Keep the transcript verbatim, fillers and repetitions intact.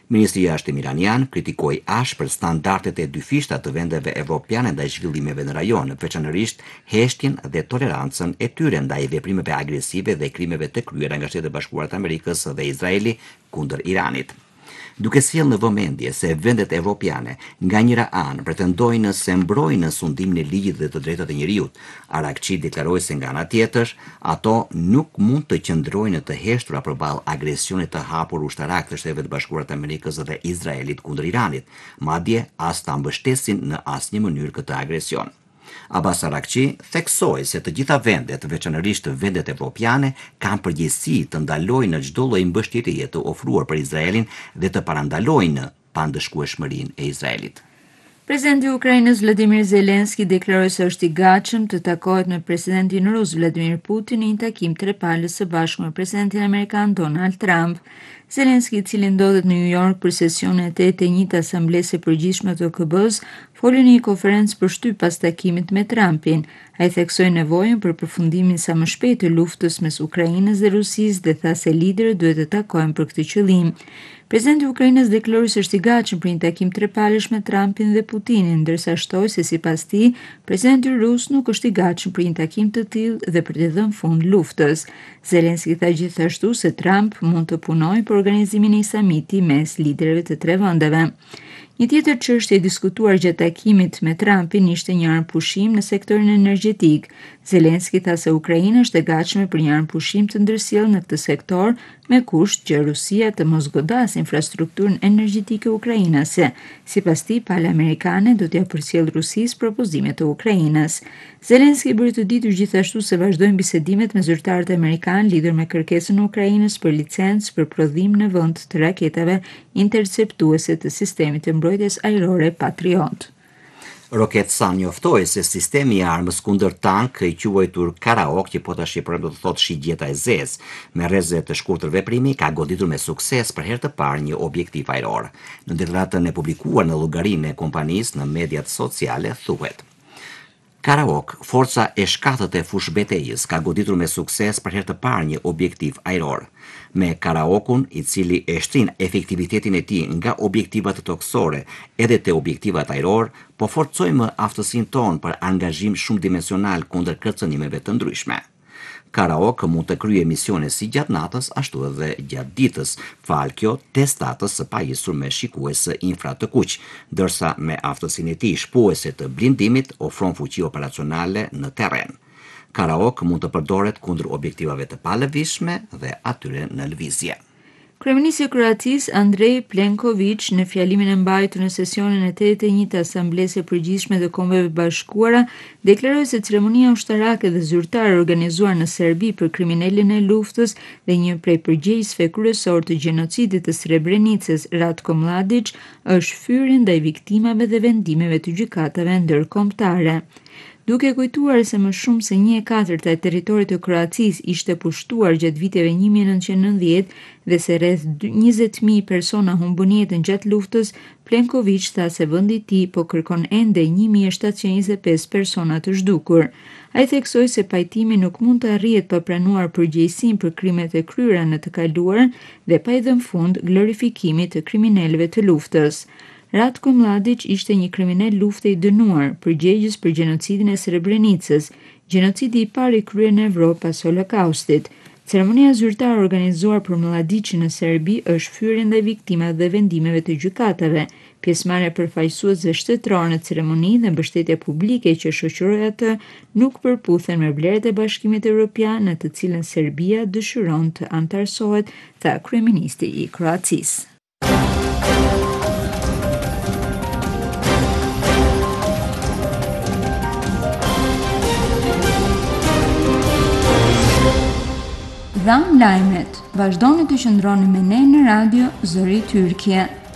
Ministri i Jashtëm iranian kritikoi ashpër standardet e dyfishta të vendeve evropiane ndaj zhvillimeve në rajon, veçanërisht heshtjen dhe tolerancën e tyre ndaj veprimeve agresive dhe krimeve të kryera nga Shtetet e Bashkuara të Amerikës dhe Izraeli kundër Iranit. Duke sjellë në vëmendje se vendet evropiane nga njëra anë pretendojnë se mbrojnë në sundimin e ligjit dhe të drejtat e njerëzit, Arakçi deklaroi se nga ana tjetër ato nuk mund të qëndrojnë të heshtura përballë agresionit të hapur ushtarak të Shteteve të Bashkuara të Amerikës dhe Izraelit kundër Iranit, madje as ta mbështesin në asnjë mënyrë këtë agresion. Abbas Arakçi theksoi se të gjitha vendet, veçanërisht vendet evropiane, kanë përgjegjësi të ndalojnë çdo lloj mbështjetie të ofruar për Izraelin dhe të parandalojnë pandëshkueshmërinë e Izraelit. Presidenti i Ukrainës Vladimir Zelenski deklaroi se është i gatshëm të takohet me presidentin rus Vladimir Putin në një takim trepalës së bashku me presidentin amerikan Donald Trump. Zelenski, i cili ndodhet në New York për sesionin e tetë të njëjtë asamblesë së përgjithshme të O K B-s, foli në një konferencë për shtyp pas takimit me Trumpin. Ai theksoi nevojën për përfundimin sa më shpejt të luftës mes Ukrainës dhe Rusisë dhe tha se liderët duhet të takohen për këtë qëllim. Presidenti i Ukrainës deklaroi se është i gatshëm për një takim trepalësh me Trumpin dhe Putinin, ndërsa shtoi se sipas tij, presidenti rus nuk është i gatshëm për një takim të tillë dhe për të dhënë fund luftës. Zelenski tha gjithashtu se Trump mund të punojë për organizimin e një samiti mes liderëve të tre vendeve. Një tjetër çështje e diskutuar gjatë takimit me Trumpin ishte një armëpushim në sektorin energjetik. Zelenski tha se Ukraina është e gatshme për një armëpushim të ndërsjellë në këtë sektor, me kusht që Rusia të mos godasë infrastrukturën energjetike ukrainase. Sipas tij, palë amerikane do t'ia përcjellë Rusisë propozimet e Ukrainës. Zelenski bëri të ditur gjithashtu se vazhdojnë bisedimet me zyrtarët amerikanë lidhur me kërkesën e Ukrainës për licencë për prodhim në vend të raketave interceptuese të sistemit të mbrojtjes ajrore Patriot. Roketsan njoftoi se sistemi i armës kundër tank i quajtur Karaok, që po tash i përdoret të thotë shigjeta e zezë, me rrezë të shkurtër veprimi, ka goditur me sukses për herë të parë një objektiv ajror. Në deklaratën e publikuar në llogarinë e kompanisë në mediat sociale thuhet: Karaok, forca e shkatët e fushbetejës, ka goditur me sukses për herë të parë një objektiv ajror. Me Karaokun, i cili e shtrin efektivitetin e tij nga objektivat toksore edhe te objektivat ajror, po forcojmë aftësinë tonë për angazhim shumë dimensional kundër kërcënimeve të ndryshme. Karaok mund të kryejë misione si gjatë natës, ashtu edhe gjatë ditës, fal kjo testatës së pajisur me shikues infra të kuq, ndërsa me aftësinë e tij shpuese të blindimit ofron fuqi operacionale në terren. Karaok mund të përdoret kundër objektivave të palëvizshme dhe atyre në lëvizje. Kryeministri i Kroacisë Andrej Plenković në fjalimin e mbajtur në sesionin e tetë të njëjtë asamblesë së përgjithshme të Kombeve Bashkuara deklaroi se ceremonia ushtarake dhe zyrtare organizuar në Serbi për kriminalin e luftës dhe një prej përgjegjësve kryesor të gjenocidit të Srebrenicës, Ratko Mladić, është fyrje ndaj viktimave dhe vendimeve të gjykatave ndërkombëtare. Duke kujtuar se më shumë se një e katërta e territorit të Kroacisë ishte pushtuar gjatë viteve një mijë e nëntëqind e nëntëdhjetë dhe se rreth njëzet mijë persona humbën jetën gjatë luftës, Plenković tha se vendi i tij po kërkon ende një mijë e shtatëqind e njëzet e pesë persona të zhdukur. Ai theksoi se pajtimi nuk mund të arrihet pa pranuar përgjegjësinë për krimet e kryera në të kaluarën dhe pa i dhënë fund glorifikimit të kriminalëve të luftës. Ratko Mladić ishte një kriminal lufte i dënuar, përgjegjës për gjenocidin e Srebrenicës, gjenocidi i parë i kryer në Evropë pas Holokaustit. Ceremonia zyrtare organizuar për Mladićin në Serbi është fyrje ndaj viktimave dhe vendimeve të gjykatave. Pjesëmarrja përfaqësuesve shtetëror në ceremoni dhe mbështetja publike që shoqëroi atë nuk përputhen me vlerat e Bashkimit Evropian, në të cilën Serbia dëshiron të antarësohet, tha kryeministri i Kroacisë. Dhanë lajmet, vazhdoni të qëndroni me ne në radio Zëri Tyrkje.